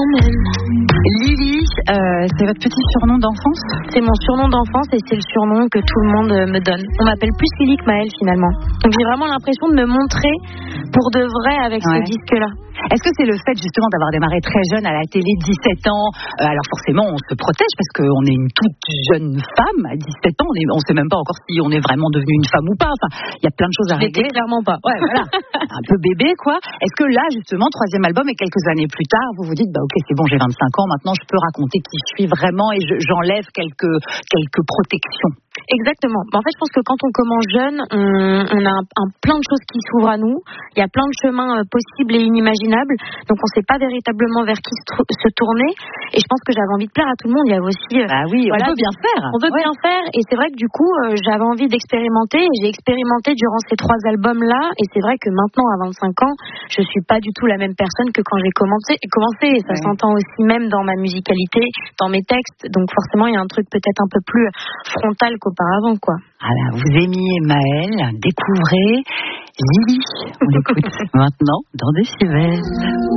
quand même. Lily, c'est votre petit surnom d'enfance ? C'est mon surnom d'enfance et c'est le surnom que tout le monde me donne. On m'appelle plus Lily que Maëlle finalement. Donc j'ai vraiment l'impression de me montrer pour de vrai avec ce disque-là. Est-ce que c'est le fait justement d'avoir démarré très jeune à la télé, 17 ans, alors forcément on se protège parce qu'on est une toute jeune femme à 17 ans, on ne sait même pas encore si on est vraiment devenu une femme ou pas, enfin il y a plein de choses à régler. Clairement pas. Ouais, voilà, un peu bébé quoi. Est-ce que là justement, troisième album et quelques années plus tard, vous vous dites bah ok c'est bon j'ai 25 ans, maintenant je peux raconter qui je suis vraiment et j'enlève quelques protections. Exactement. En fait, je pense que quand on commence jeune, on a plein de choses qui s'ouvrent à nous. Il y a plein de chemins possibles et inimaginables. Donc, on ne sait pas véritablement vers qui se tourner. Et je pense que j'avais envie de plaire à tout le monde. Il y avait aussi... on veut bien faire. On veut bien faire. Et c'est vrai que du coup, j'avais envie d'expérimenter. Et j'ai expérimenté durant ces 3 albums-là. Et c'est vrai que maintenant, à 25 ans, je ne suis pas du tout la même personne que quand j'ai commencé. Et ça s'entend aussi même dans ma musicalité, dans mes textes. Donc, forcément, il y a un truc peut-être un peu plus frontal qu'auparavant, quoi. Voilà, vous aimiez Maëlle, découvrez Lily. On l'écoute maintenant dans Décibel.